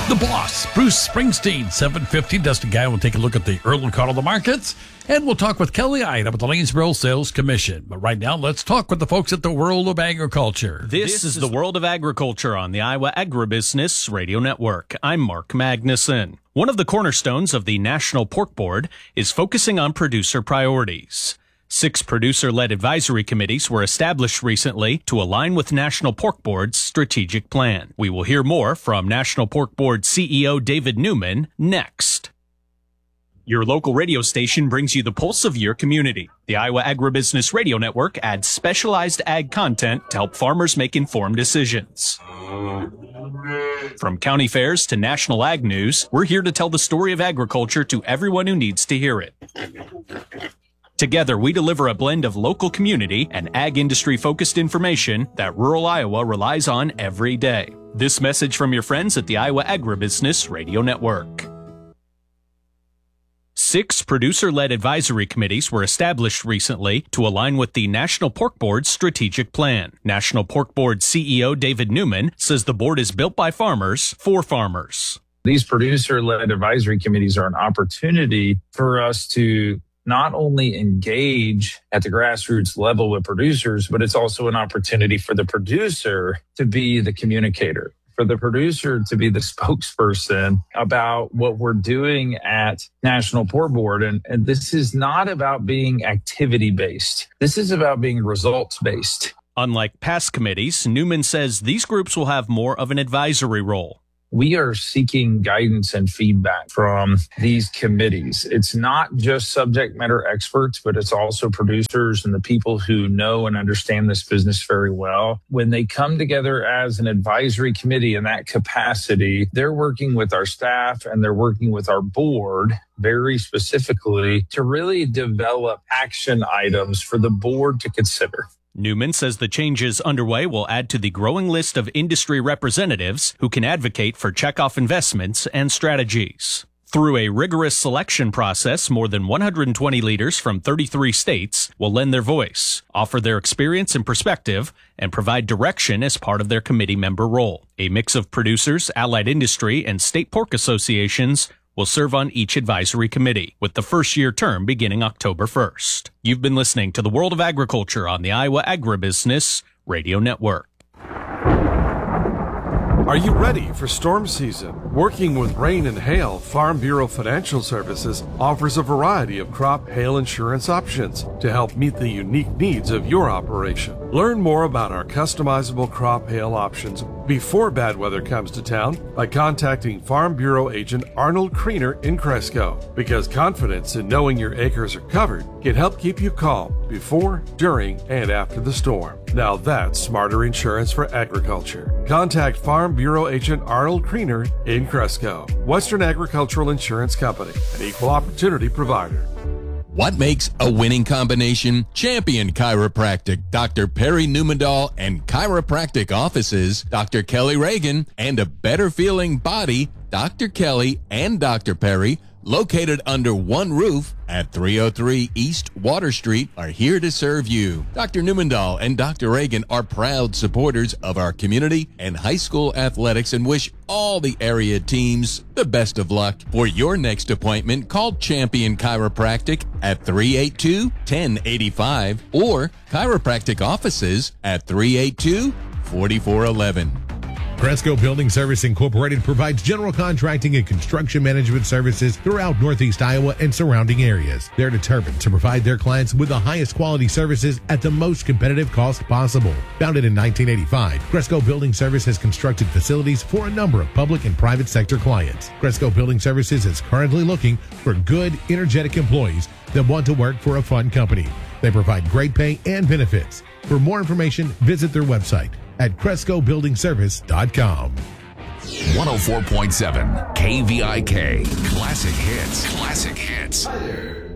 The Boss, Bruce Springsteen, 7:50. Dustin Guy will take a look at the Earl and Carl markets, and we'll talk with Kelly Ida with the Lanesboro Sales Commission. But right now, let's talk with the folks at the World of Agriculture. This is the World of Agriculture on the Iowa Agribusiness Radio Network. I'm Mark Magnuson. One of the cornerstones of the National Pork Board is focusing on producer priorities. 6 producer-led advisory committees were established recently to align with National Pork Board's strategic plan. We will hear more from National Pork Board CEO David Newman next. Your local radio station brings you the pulse of your community. The Iowa Agribusiness Radio Network adds specialized ag content to help farmers make informed decisions. From county fairs to national ag news, we're here to tell the story of agriculture to everyone who needs to hear it. Together, we deliver a blend of local community and ag industry-focused information that rural Iowa relies on every day. This message from your friends at the Iowa Agribusiness Radio Network. 6 producer-led advisory committees were established recently to align with the National Pork Board's strategic plan. National Pork Board CEO David Newman says the board is built by farmers for farmers. These producer-led advisory committees are an opportunity for us to not only engage at the grassroots level with producers, but it's also an opportunity for the producer to be the communicator, for the producer to be the spokesperson about what we're doing at National Pork Board. And this is not about being activity-based. This is about being results-based. Unlike past committees, Newman says these groups will have more of an advisory role. We are seeking guidance and feedback from these committees. It's not just subject matter experts, but it's also producers and the people who know and understand this business very well. When they come together as an advisory committee in that capacity, they're working with our staff and they're working with our board very specifically to really develop action items for the board to consider. Newman says the changes underway will add to the growing list of industry representatives who can advocate for checkoff investments and strategies. Through a rigorous selection process, more than 120 leaders from 33 states will lend their voice, offer their experience and perspective, and provide direction as part of their committee member role. A mix of producers, allied industry, and state pork associations will serve on each advisory committee, with the first-year term beginning October 1st. You've been listening to the World of Agriculture on the Iowa Agribusiness Radio Network. Are you ready for storm season? Working with Rain and Hail, Farm Bureau Financial Services offers a variety of crop hail insurance options to help meet the unique needs of your operation. Learn more about our customizable crop hail options before bad weather comes to town by contacting Farm Bureau agent Arnold Kriener in Cresco, because confidence in knowing your acres are covered can help keep you calm before, during, and after the storm. Now that's smarter insurance for agriculture. Contact Farm Bureau agent Arnold Kriener in Cresco. Western Agricultural Insurance Company, an equal opportunity provider. What makes a winning combination? Champion Chiropractic, Dr. Perry Newmandahl, and chiropractic offices, Dr. Kelly Reagan, and a better feeling body, Dr. Kelly and Dr. Perry, located under one roof at 303 East Water Street, are here to serve you. Dr. Newmandahl and Dr. Reagan are proud supporters of our community and high school athletics and wish all the area teams the best of luck. For your next appointment, call Champion Chiropractic at 382-1085 or chiropractic offices at 382-4411. Cresco Building Service Incorporated provides general contracting and construction management services throughout Northeast Iowa and surrounding areas. They're determined to provide their clients with the highest quality services at the most competitive cost possible. Founded in 1985, Cresco Building Service has constructed facilities for a number of public and private sector clients. Cresco Building Services is currently looking for good, energetic employees that want to work for a fun company. They provide great pay and benefits. For more information, visit their website at CrescoBuildingService.com. 104.7 KVIK. Classic Hits. Classic Hits.